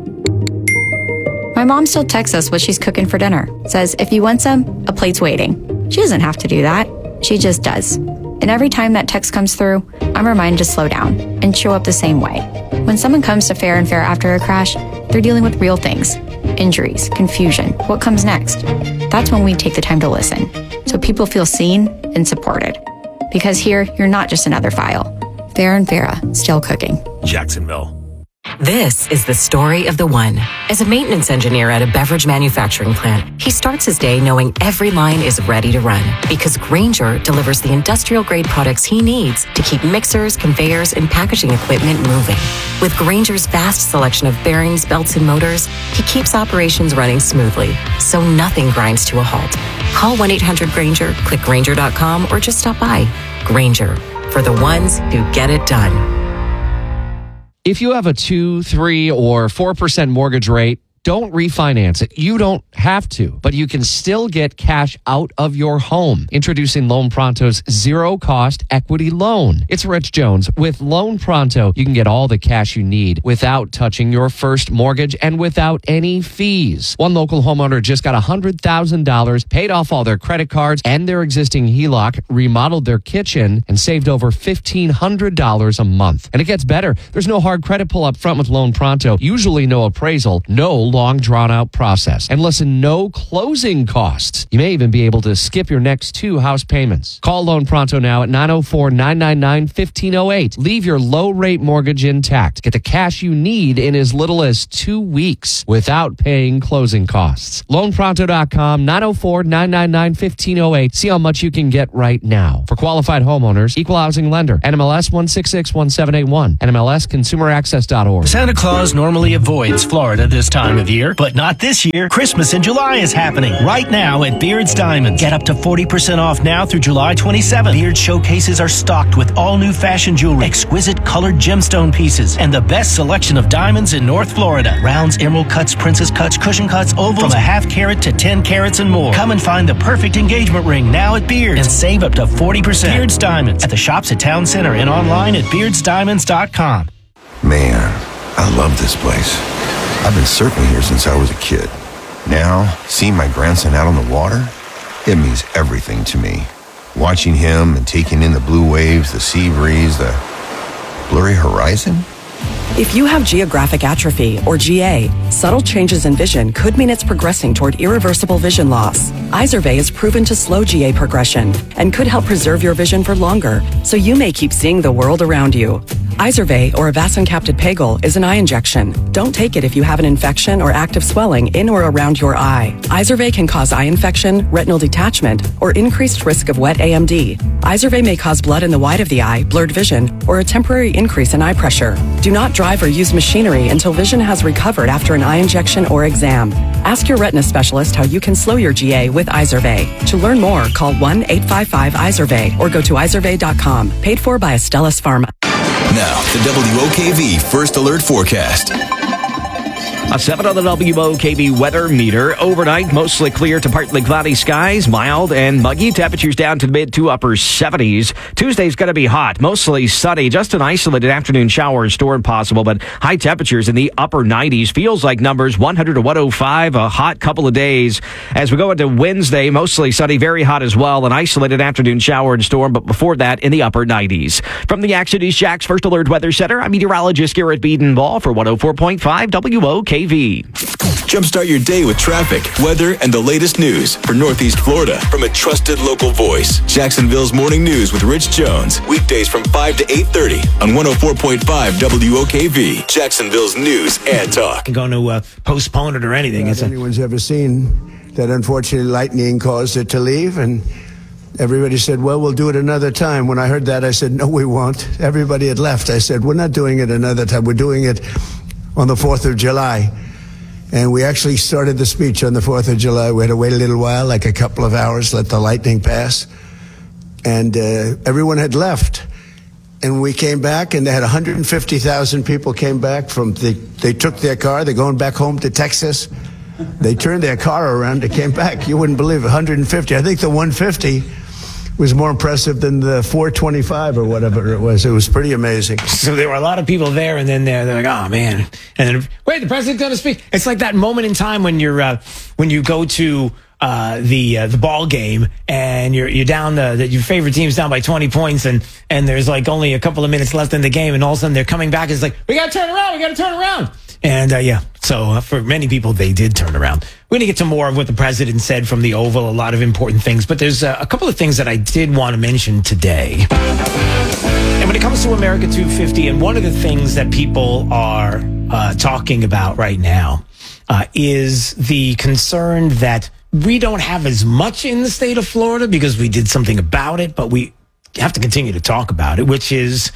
My mom still texts us what she's cooking for dinner. Says, if you want some, a plate's waiting. She doesn't have to do that. She just does. And every time that text comes through, I'm reminded to slow down and show up the same way. When someone comes to Farrah and Farrah after a crash, they're dealing with real things. Injuries, confusion, what comes next. That's when we take the time to listen, so people feel seen and supported. Because here, you're not just another file. Farrah and Farrah, still cooking. Jacksonville. This is the story of the one. As a maintenance engineer at a beverage manufacturing plant, he starts his day knowing every line is ready to run because Grainger delivers the industrial-grade products he needs to keep mixers, conveyors, and packaging equipment moving. With Grainger's vast selection of bearings, belts, and motors, he keeps operations running smoothly, so nothing grinds to a halt. Call 1-800-GRAINGER, click Grainger.com, or just stop by. Grainger, for the ones who get it done. If you have a 2, 3, or 4% mortgage rate, don't refinance it. You don't have to, but you can still get cash out of your home. Introducing Loan Pronto's zero-cost equity loan. It's Rich Jones. With Loan Pronto, you can get all the cash you need without touching your first mortgage and without any fees. One local homeowner just got $100,000, paid off all their credit cards and their existing HELOC, remodeled their kitchen, and saved over $1,500 a month. And it gets better. There's no hard credit pull up front with Loan Pronto. Usually no appraisal, no long, drawn-out process. And listen, no closing costs. You may even be able to skip your next 2 house payments. Call Loan Pronto now at 904-999-1508. Leave your low-rate mortgage intact. Get the cash you need in as little as 2 weeks without paying closing costs. LoanPronto.com, 904-999-1508. See how much you can get right now. For qualified homeowners, Equal Housing Lender, NMLS 1661781, NMLSConsumerAccess.org. Santa Claus normally avoids Florida this time of year, but not this year. Christmas in July is happening right now at Beard's Diamonds. Get up to 40% off now through July 27th. Beard showcases are stocked with all new fashion jewelry, exquisite colored gemstone pieces, and the best selection of diamonds in North Florida. Rounds, emerald cuts, princess cuts, cushion cuts, ovals, from a half carat to 10 carats and more. Come and find the perfect engagement ring now at Beard's and save up to 40%. Beard's Diamonds at the shops at Town Center and online at beardsdiamonds.com. Man, I love this place. I've been surfing here since I was a kid. Now, seeing my grandson out on the water, it means everything to me. Watching him and taking in the blue waves, the sea breeze, the blurry horizon. If you have geographic atrophy, or GA, subtle changes in vision could mean it's progressing toward irreversible vision loss. Izervay is proven to slow GA progression and could help preserve your vision for longer, so you may keep seeing the world around you. Izervay, or avacincaptad pegol, is an eye injection. Don't take it if you have an infection or active swelling in or around your eye. Izervay can cause eye infection, retinal detachment, or increased risk of wet AMD. Izervay may cause blood in the white of the eye, blurred vision, or a temporary increase in eye pressure. Do not drive or use machinery until vision has recovered after an eye injection or exam. Ask your retina specialist how you can slow your GA with Izervay. To learn more, call 1-855-IZERVAY or go to izervay.com. Paid for by Astellas Pharma. Now, the WOKV First Alert Forecast. A 7 on the WOKV weather meter. Overnight, mostly clear to partly cloudy skies, mild and muggy. Temperatures down to the mid to upper 70s. Tuesday's going to be hot, mostly sunny. Just an isolated afternoon shower or storm possible, but high temperatures in the upper 90s. Feels like numbers 100 to 105, a hot couple of days. As we go into Wednesday, mostly sunny, very hot as well. An isolated afternoon shower and storm, but before that, in the upper 90s. From the Action East Jack's First Alert Weather Center, I'm meteorologist Garrett Beaton-Ball for 104.5 WOKV. Jumpstart your day with traffic, weather, and the latest news for Northeast Florida from a trusted local voice. Jacksonville's Morning News with Rich Jones. Weekdays from 5 to 8:30 on 104.5 WOKV. Jacksonville's news and talk. I'm going to postpone it or anything. If anyone's ever seen that, unfortunately, lightning caused it to leave, and everybody said, well, we'll do it another time. When I heard that, I said, no, we won't. Everybody had left. I said, we're not doing it another time. We're doing it on the 4th of July. And we actually started the speech on the 4th of July. We had to wait a little while, like a couple of hours, let the lightning pass. And everyone had left. And we came back, and they had 150,000 people came back from, they took their car, they're going back home to Texas. They turned their car around, they came back. You wouldn't believe it, 150. I think the 150 was more impressive than the 425 or whatever it was. It was pretty amazing. So there were a lot of people there, and then they're like, oh, man. And then, wait, the president's going to speak. It's like that moment in time when when you go to the ball game and you're down, your favorite team's down by 20 points, and there's like only a couple of minutes left in the game, and all of a sudden they're coming back. It's like, we got to turn around. And so for many people, they did turn around. We're going to get to more of what the president said from the Oval, a lot of important things. But there's a couple of things that I did want to mention today. And when it comes to America 250, and one of the things that people are talking about right now is the concern that we don't have as much in the state of Florida because we did something about it, but we have to continue to talk about it, which is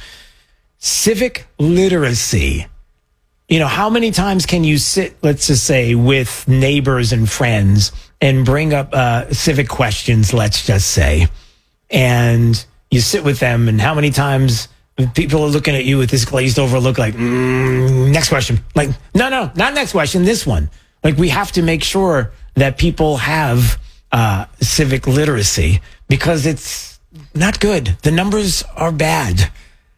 civic literacy. You know, how many times can you sit, let's just say, with neighbors and friends and bring up civic questions, let's just say, and you sit with them, and how many times people are looking at you with this glazed over look like, next question. Like, no, not next question, this one. Like, we have to make sure that people have civic literacy because it's not good. The numbers are bad.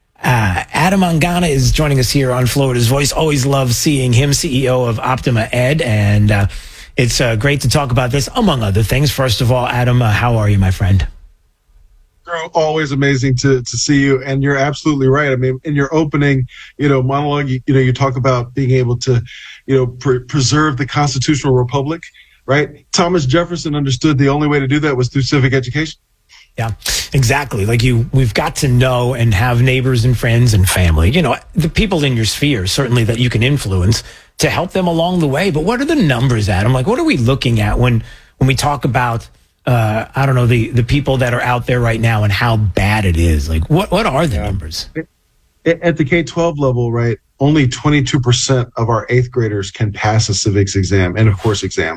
Adam Mangana is joining us here on Florida's Voice. Always love seeing him, CEO of Optima Ed, and it's great to talk about this, among other things. First of all, Adam, how are you, my friend? Always amazing to see you, and you're absolutely right. I mean, in your opening, monologue, you talk about being able to, preserve the constitutional republic, right? Thomas Jefferson understood the only way to do that was through civic education. Yeah, exactly. We've got to know and have neighbors and friends and family, the people in your sphere, certainly that you can influence to help them along the way. But what are the numbers, Adam? What are we looking at when we talk about, the people that are out there right now and how bad it is? What are the numbers? At the K-12 level, right, only 22% of our 8th graders can pass a civics exam and, of course, exam.